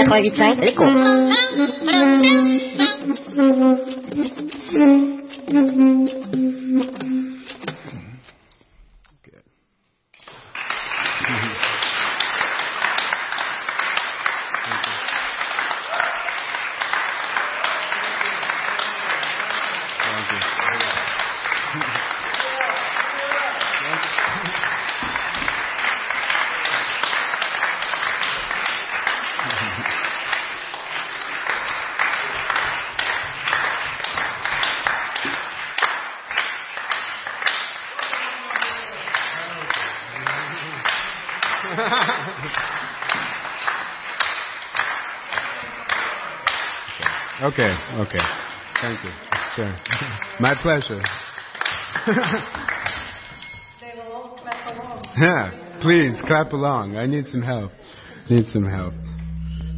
88.5 l'écho. Okay. Thank you. Sure. My pleasure. They will all clap along. Yeah, please clap along. I need some help.